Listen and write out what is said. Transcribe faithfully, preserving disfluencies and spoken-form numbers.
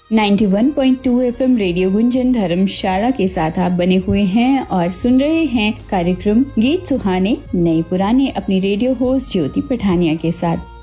इक्यानवे पॉइंट दो FM radio Gunjan धर्मशाला के साथ आप बने हुए हैं और सुन रहे हैं कार्यक्रम गीत सुहाने नए पुराने अपनी रेडियो होस्ट ज्योति पठानिया के साथ।